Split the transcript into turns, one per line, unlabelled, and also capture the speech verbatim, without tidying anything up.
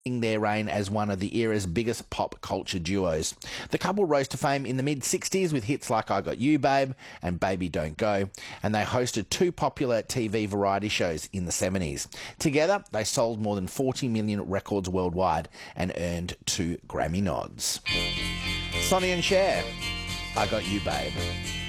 their reign as one of the era's biggest pop culture duos. The couple rose to fame in the mid-sixties with hits like I Got You Babe and Baby Don't Go, and they hosted two popular T V variety shows in the seventies. Together, they sold more than forty million records worldwide and earned two Grammy nods. Sonny and Cher, I Got You Babe.